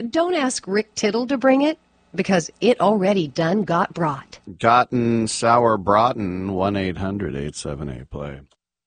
don't ask Rick Tittle to bring it, because it already done got brought. Gotten sour broughton, 1-800-878-PLAY.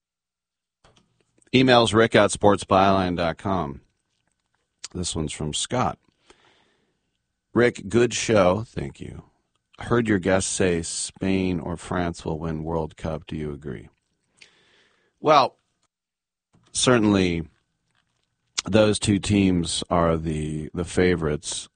Emails rick@sportsbyline.com. This one's from Scott. Rick, good show. Thank you. Heard your guest say Spain or France will win World Cup. Do you agree? Well, certainly those two teams are the favorites.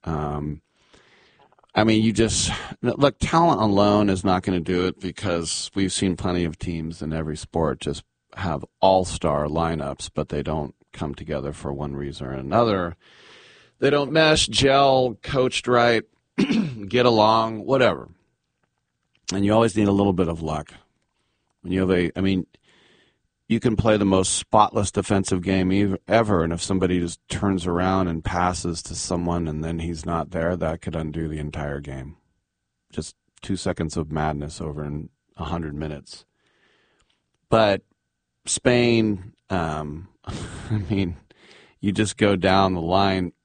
I mean, you just look, talent alone is not going to do it, because we've seen plenty of teams in every sport just have all-star lineups, but they don't come together for one reason or another. They don't mesh, gel, coached right, get along, whatever. And you always need a little bit of luck. When you have you can play the most spotless defensive game ever, and if somebody just turns around and passes to someone and then he's not there, that could undo the entire game. Just 2 seconds of madness over in 100 minutes. But Spain, you just go down the line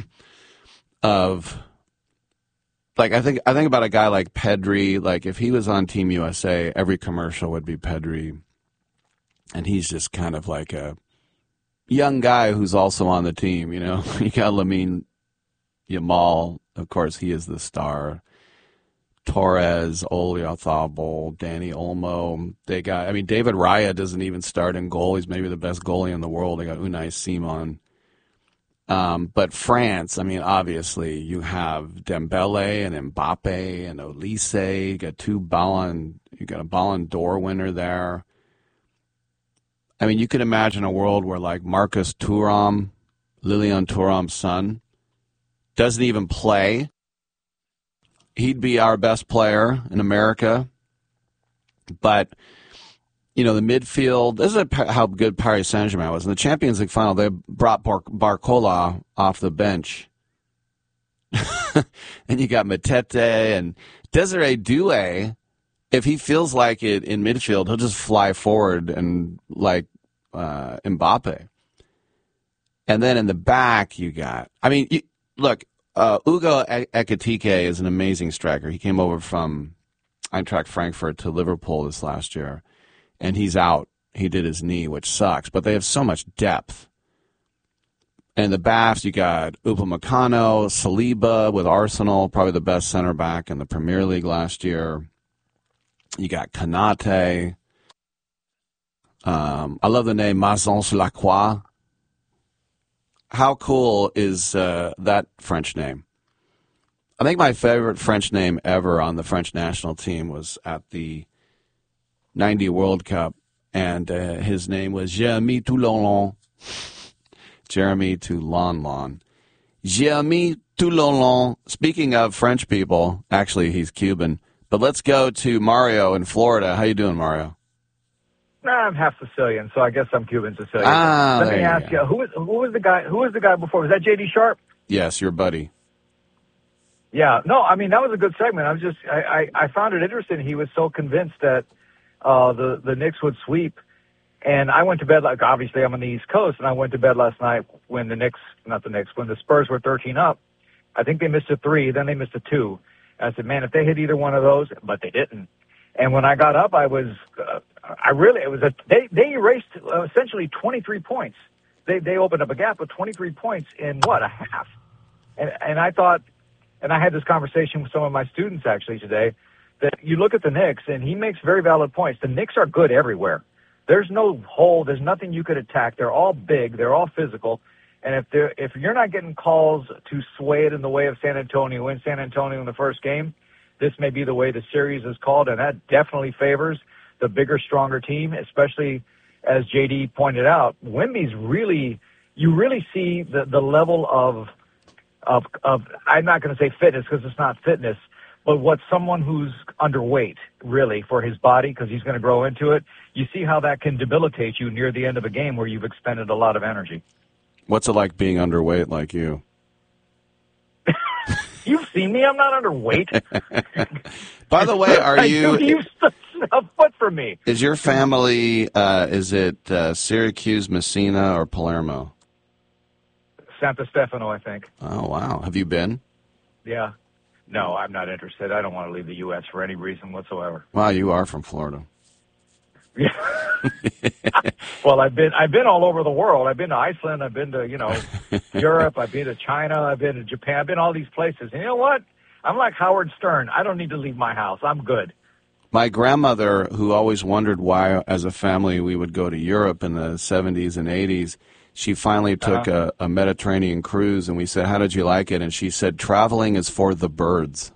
of, like, I think about a guy like Pedri. Like, if he was on Team USA, every commercial would be Pedri. And he's just kind of like a young guy who's also on the team, you know. You got Lamine Yamal, of course, he is the star. Torres, Oyarzabal, Dani Olmo. They got, David Raya doesn't even start in goal. He's maybe the best goalie in the world. They got Unai Simon. But France, obviously, you have Dembele and Mbappe and Olise. You got a Ballon d'Or winner there. You could imagine a world where, like, Marcus Thuram, Lilian Thuram's son, doesn't even play. He'd be our best player in America. But, the midfield, this is how good Paris Saint-Germain was. In the Champions League final, they brought Barcola off the bench. And you got Matete and Desiree Doué. If he feels like it in midfield, he'll just fly forward and like Mbappe. And then in the back, you got, Ugo Ekitike is an amazing striker. He came over from Eintracht Frankfurt to Liverpool this last year, and he's out. He did his knee, which sucks, but they have so much depth. And in the backs, you got Upamecano, Saliba with Arsenal, probably the best center back in the Premier League last year. You got Kanate. I love the name Mazons Lacroix. How cool is that French name? I think my favorite French name ever on the French national team was at the 90 World Cup, and his name was Jérémy Toulon. Jeremy Toulon. Jérémy Toulon. Speaking of French people, actually he's Cuban. But let's go to Mario in Florida. How you doing, Mario? I'm half Sicilian, so I guess I'm Cuban Sicilian. Let me ask you, who was the guy? Who was the guy before? Was that J.D. Sharp? Yes, your buddy. Yeah, no, that was a good segment. I found it interesting. He was so convinced that the Knicks would sweep, and I went to bed, like, obviously I'm on the East Coast, and I went to bed last night when when the Spurs were 13 up. I think they missed a 3, then they missed a 2. I said, man, if they hit either one of those, but they didn't. And when I got up, they erased essentially 23 points. They opened up a gap of 23 points in a half. And I thought, and I had this conversation with some of my students actually today, that you look at the Knicks, and he makes very valid points. The Knicks are good everywhere. There's no hole. There's nothing you could attack. They're all big. They're all physical. And if you're not getting calls to sway it in the way of San Antonio in the first game, this may be the way the series is called, and that definitely favors the bigger, stronger team, especially as JD pointed out. Wemby's you really see the level of I'm not going to say fitness because it's not fitness, but what someone who's underweight really for his body, because he's going to grow into it. You see how that can debilitate you near the end of a game where you've expended a lot of energy. What's it like being underweight like you? You've seen me. I'm not underweight. By the way, are you... You a foot from me. Is your family, is it Syracuse, Messina, or Palermo? Santa Stefano, I think. Oh, wow. Have you been? Yeah. No, I'm not interested. I don't want to leave the U.S. for any reason whatsoever. Wow, you are from Florida. Yeah. Well, I've been all over the world. I've been to Iceland. I've been to, Europe. I've been to China. I've been to Japan. I've been all these places. And you know what? I'm like Howard Stern. I don't need to leave my house. I'm good. My grandmother, who always wondered why, as a family, we would go to Europe in the 70s and 80s, she finally took a Mediterranean cruise, and we said, how did you like it? And she said, traveling is for the birds.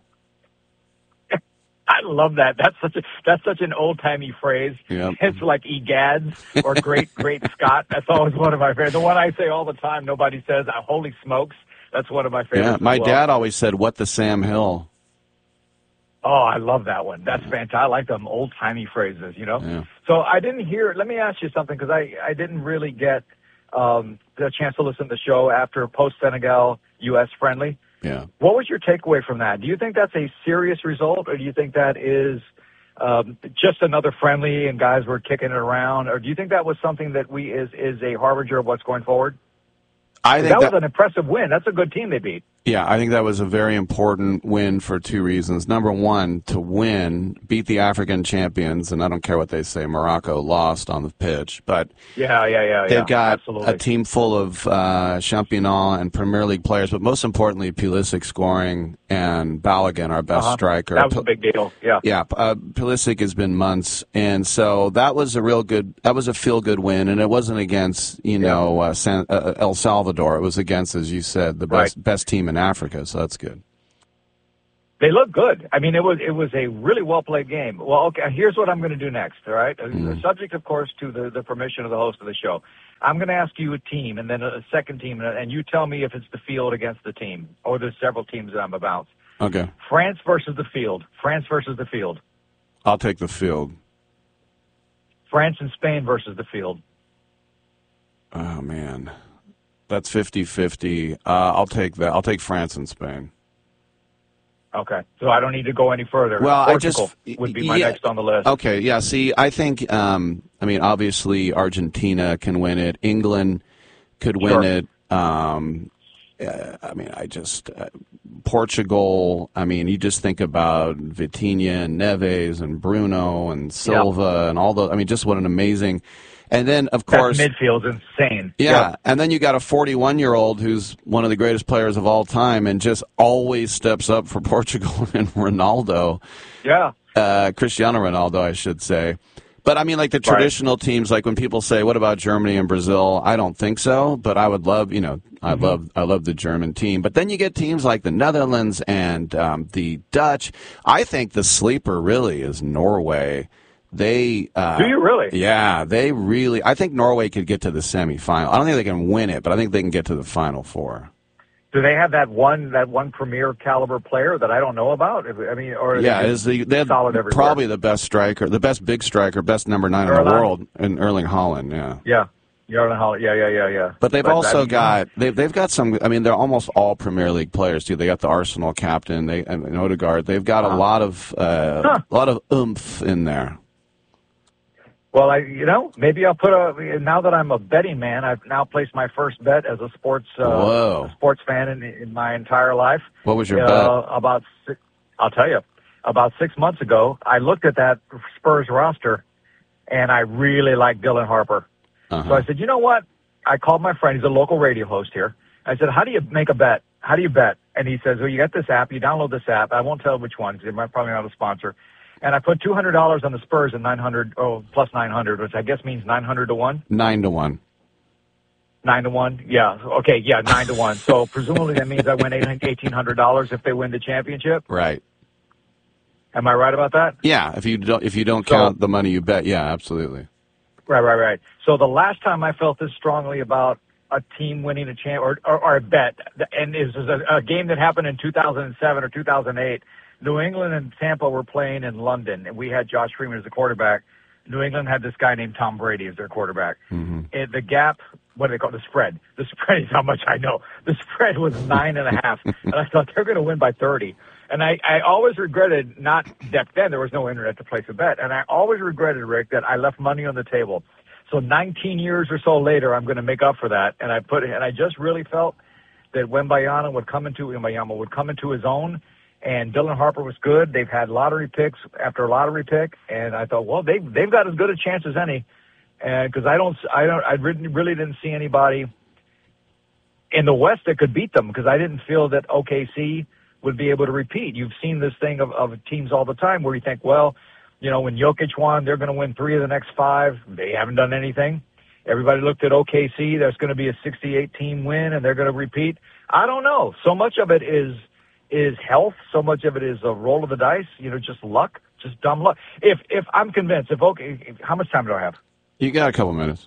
I love that. That's such an old timey phrase. Yep. It's like egads or great Scott. That's always one of my favorites. The one I say all the time, nobody says. Holy smokes! That's one of my favorites. Yeah, my dad always said, "What the Sam Hill." Oh, I love that one. That's fantastic. I like them old timey phrases. Yeah. So I didn't hear. Let me ask you something because I didn't really get the chance to listen to the show after post Senegal U.S. friendly. Yeah. What was your takeaway from that? Do you think that's a serious result, or do you think that is just another friendly and guys were kicking it around, or do you think that was something that is a harbinger of what's going forward? I think that was an impressive win. That's a good team they beat. Yeah, I think that was a very important win for two reasons. Number one, to win, beat the African champions, and I don't care what they say, Morocco lost on the pitch. But they've got a team full of Championnat and Premier League players, but most importantly, Pulisic scoring and Balogun, our best striker. That was a big deal, yeah. Yeah, Pulisic has been months, and so that was a feel-good win, and it wasn't against, El Salvador. It was against, as you said, the best team in Africa, so that's good. They look good. I mean, it was a really well-played game. Well, okay, here's what I'm going to do next, all right? The subject, of course, to the permission of the host of the show. I'm going to ask you a team and then a second team, and you tell me if it's the field against the team, or there's several teams that I'm about. Okay. France versus the field. France versus the field. I'll take the field. France and Spain versus the field. Oh, man. That's 50-50. I'll take that. I'll take France and Spain. Okay, so I don't need to go any further. Well, Portugal would be my next on the list. Okay, yeah. See, I think, obviously Argentina can win it. England could win it. Portugal. I mean, you just think about Vitinha and Neves and Bruno and Silva and all those. I mean, just what an amazing. And then, of course, that midfield's insane. Yeah, and then you got a 41-year-old who's one of the greatest players of all time and just always steps up for Portugal and Ronaldo. Yeah. Cristiano Ronaldo, I should say. But, I mean, like the traditional teams, like when people say, what about Germany and Brazil? I don't think so, but I would love, I love the German team. But then you get teams like the Netherlands and the Dutch. I think the sleeper really is Norway. Do you really? Yeah, they really. I think Norway could get to the semifinal. I don't think they can win it, but I think they can get to the Final Four. Do they have that one premier caliber player that I don't know about? I mean, or they have solid everywhere? Probably the best striker, the best big striker, best number 9 in the world, in Erling Haaland. Yeah. Erling Haaland. Yeah. But they've also got they've got some. I mean, they're almost all Premier League players too. They got the Arsenal captain, and Odegaard. They've got a lot of oomph in there. Well, maybe I'll now that I'm a betting man, I've now placed my first bet as a sports fan in my entire life. What was your bet? I'll tell you, about 6 months ago, I looked at that Spurs roster, and I really like Dylan Harper. So I said, you know what? I called my friend. He's a local radio host here. I said, how do you make a bet? How do you bet? And he says, well, you got this app. You download this app. I won't tell which one because they're probably not a sponsor. And I put $200 on the Spurs and plus 900, which I guess means 900 to 1? 9 to 1. 9 to 1? Yeah. Okay, yeah, 9 to 1. So presumably that means I win $1,800 if they win the championship? Right. Am I right about that? Yeah, if you don't count the money you bet, yeah, absolutely. Right. So the last time I felt this strongly about a team winning a or a bet, and it was a game that happened in 2007 or 2008, New England and Tampa were playing in London, and we had Josh Freeman as the quarterback. New England had this guy named Tom Brady as their quarterback. And the gap, what do they call it? The spread. The spread is how much I know. The spread was 9.5, and I thought they're going to win by 30. And I always regretted not back then there was no internet to place a bet, and I always regretted, Rick, that I left money on the table. So 19 years or so later, I'm going to make up for that, and I just really felt that Wembanyama would come into his own, and Dylan Harper was good. They've had lottery picks after lottery pick, and I thought, well, they've got as good a chance as any, because I really didn't see anybody in the West that could beat them, because I didn't feel that OKC would be able to repeat. You've seen this thing of teams all the time where you think, well, when Jokic won, they're going to win 3 of the next 5. They haven't done anything. Everybody looked at OKC. There's going to be a 68-team win, and they're going to repeat. I don't know. So much of it is health. So much of it is a roll of the dice. Just luck, just dumb luck. If I'm convinced, how much time do I have? You got a couple minutes.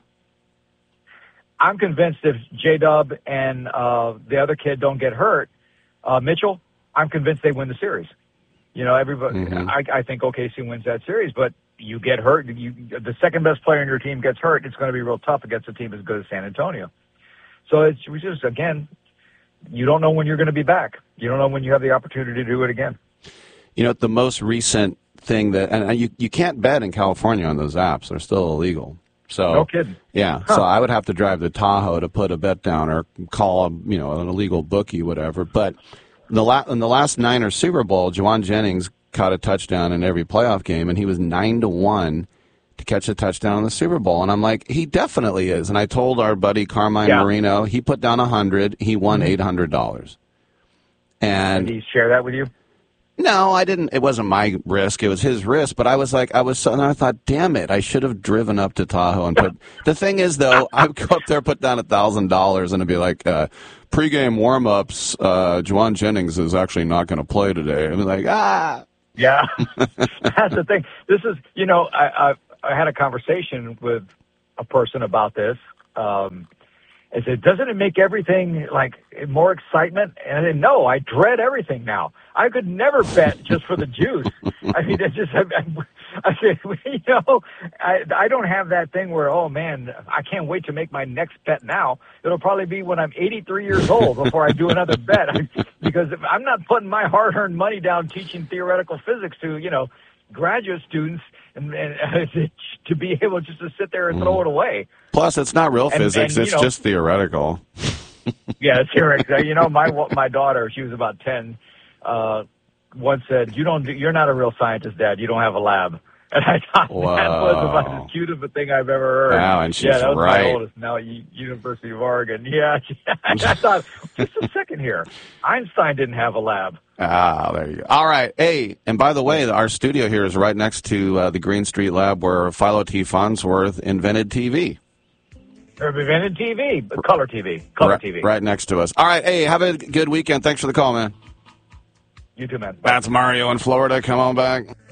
I'm convinced if J-Dub and the other kid don't get hurt, Mitchell, I'm convinced they win the series. Everybody. Mm-hmm. I think OKC wins that series, but you get hurt. The second best player in your team gets hurt. It's going to be real tough against a team as good as San Antonio. So it's just, again, you don't know when you're going to be back. You don't know when you have the opportunity to do it again. The most recent thing and you can't bet in California on those apps. They're still illegal. So no kidding. Yeah. Huh. So I would have to drive to Tahoe to put a bet down or call an illegal bookie, whatever. But in the last Niners Super Bowl, Juwan Jennings caught a touchdown in every playoff game, and he was 9-1 to catch a touchdown in the Super Bowl. And I'm like, he definitely is. And I told our buddy Carmine Marino, he put down $100, he won $800. And did he share that with you? No, I didn't. It wasn't my risk. It was his risk. But I thought, damn it, I should have driven up to Tahoe and put. The thing is, though, I'd go up there, put down $1,000, and it'd be like, pregame warm-ups, Juwan Jennings is actually not going to play today. I'd be like, Yeah, that's the thing. This is, I had a conversation with a person about this. I said, doesn't it make everything like more excitement? And I said, no, I dread everything now. I could never bet just for the juice. I mean, it's just, I said, I don't have that thing where, oh man, I can't wait to make my next bet now. It'll probably be when I'm 83 years old before I do another bet, because I'm not putting my hard-earned money down teaching theoretical physics to, graduate students and to be able just to sit there and throw it away. Plus, it's not real physics; it's just theoretical. Yeah, it's theoretical. My daughter, she was about 10, once said, "You're not a real scientist, Dad. You don't have a lab." And I thought that was about as cute of a thing I've ever heard. Wow, and she's that was right. my oldest, now University of Oregon. Yeah, I thought, just a second here. Einstein didn't have a lab. There you go. All right. Hey, and by the way, our studio here is right next to the Green Street Lab where Philo T. Farnsworth invented TV. Invented TV, color TV. Color TV. Right next to us. All right. Hey, have a good weekend. Thanks for the call, man. You too, man. Bye. That's Mario in Florida. Come on back.